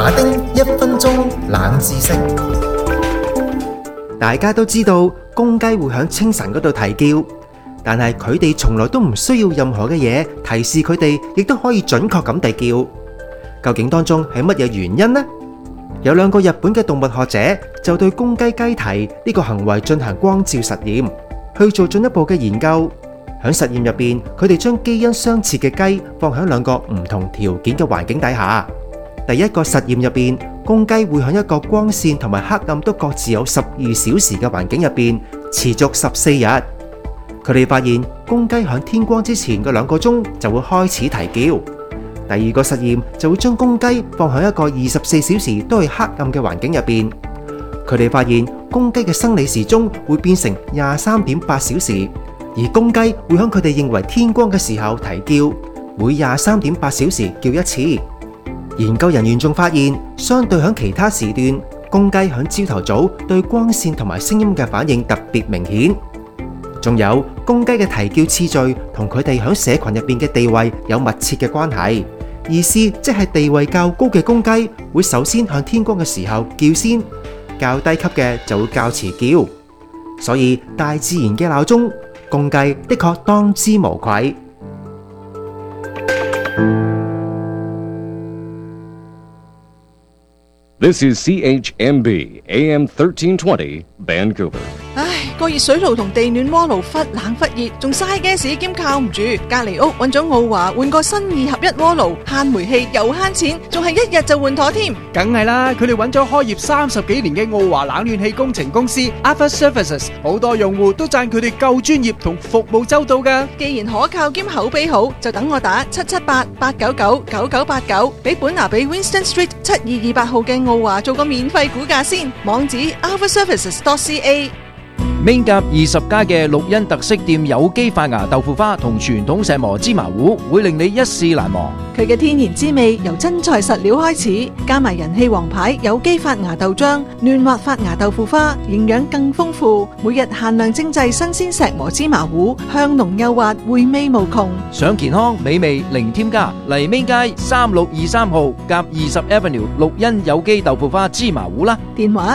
馬丁1分鐘冷知識。大家都知道公雞會響清晨嗰度啼叫，但係佢哋從來都唔需要任何嘅嘢提示佢哋，亦都可以準確咁啼叫。究竟當中係乜嘢原因呢？有2個日本嘅動物學者就對公雞雞啼呢個行為進行光照實驗，去做進一步嘅研究。喺實驗入邊，佢哋將基因相似嘅雞放喺2個唔同條件嘅環境底下。第一個實驗入邊，公雞會喺一個光線同埋黑暗都各自有12小時嘅環境入邊持續14日。佢哋發現公雞喺天光之前嘅2個鐘就會開始啼叫。第2個實驗就會將公雞放喺一個24小時都係黑暗嘅環境入邊。佢哋發現公雞嘅生理時鐘會變成23.8小時。而公雞會喺佢哋認為天光嘅時候啼叫，每23.8小時叫一次。研究人員仲發現，相對喺其他時段，公雞喺朝頭早對光線同埋聲音嘅反應特別明顯。仲有公雞嘅啼叫次序同佢哋喺社群入邊嘅地位有密切嘅關係。意思即係地位較高嘅公雞會首先向天光嘅時候叫先，較低級嘅就會較遲叫。所以大自然嘅鬧鐘，公雞的確當之無愧。 This is CHMB AM 1320 Vancouver。 唉，個熱水爐同地暖鍋爐忽冷忽熱，仲嘥gas兼靠唔住。隔籬屋揾咗奧華換個新2合1鍋爐，慳煤氣又慳錢，仲係1日就換妥添。 梗係啦，佢哋揾咗開業30幾年嘅奧華冷暖氣工程公司 Alpha Services， 好多用戶都讚佢哋夠專業同服務周到㗎。 既然可靠兼口碑好，就等我打778-899-9989，俾本拿比 Winston Street 7228號嘅奧華做個免費估價先。網址 alphaservices.ca。 Main 甲20家嘅綠茵特色店有機發芽豆腐花同傳統石磨芝麻糊，會令你一試難忘。 佢嘅天然滋味由真材實料開始，加埋人氣王牌有機發芽豆漿、嫩滑發芽豆腐花，營養更豐富。每日限量精製新鮮石磨芝麻糊，香濃幼滑，回味無窮。 想健康美味零添加，嚟 Main 街3623號甲20 Avenue 綠茵有機豆腐花芝麻糊啦。 電話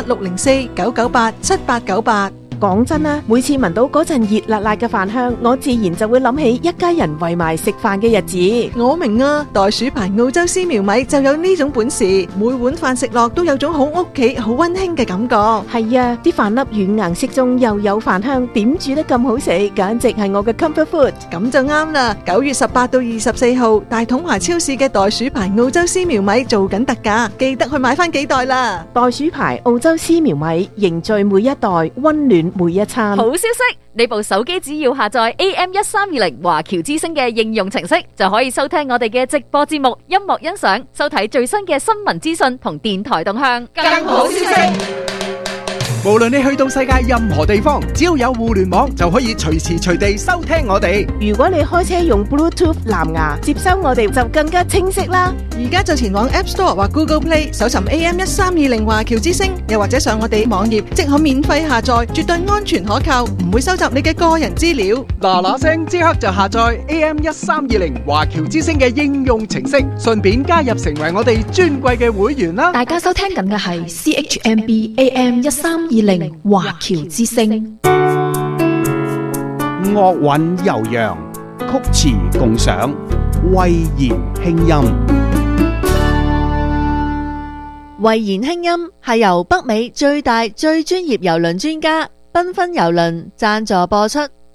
604-998-7898。 講真啦，每次聞到嗰陣熱辣辣嘅飯香，我自然就會諗起一家人圍埋食飯嘅日子。 我明啊，袋鼠牌澳洲絲苗米就有呢種本事，每碗飯食落都有種好屋企好溫馨嘅感覺。 係啊，啲飯粒軟硬適中，又有飯香，點煮得咁好食，簡直係我嘅 comfort food。 咁就啱啦！9月18到24號，大統華超市嘅袋鼠牌澳洲絲苗米做緊特價，記得去買翻幾袋啦！ 袋鼠牌澳洲絲苗米，凝聚每一代，溫暖每一餐。 好消息，你部手機只要下載 AM1320華僑之聲嘅應用程式，就可以收聽我哋嘅直播節目、音樂欣賞、收睇最新嘅新聞資訊同電台動向。 更好消息， 無論你去到世界任何地方，只要有互聯網，就可以隨時隨地收聽我哋。 如果你開車用 Bluetooth 藍牙接收我哋，就更加清晰啦。 而家就前往 App Store 或 Google Play 搜尋 AM1320華僑之聲，又或者上我哋網頁即可免費下載，絕對安全可靠，唔會收集你嘅個人資料。 嗱聲即刻就下載 AM1320華僑之聲嘅應用程式，順便加入成為我哋尊貴嘅會員啦。 大家收聽緊嘅係 CHMB AM1320華僑之聲。 樂韻悠揚，曲詞共賞，慧言輕音。 慧言輕音係由北美最大最專業郵輪專家繽紛郵輪贊助播出。